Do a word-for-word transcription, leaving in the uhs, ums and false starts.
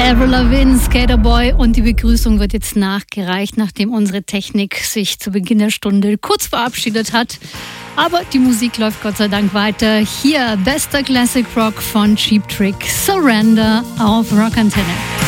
Avril Lavigne, Skaterboy, und die Begrüßung wird jetzt nachgereicht, nachdem unsere Technik sich zu Beginn der Stunde kurz verabschiedet hat. Aber die Musik läuft Gott sei Dank weiter. Hier bester Classic Rock von Cheap Trick, Surrender auf Rockantenne.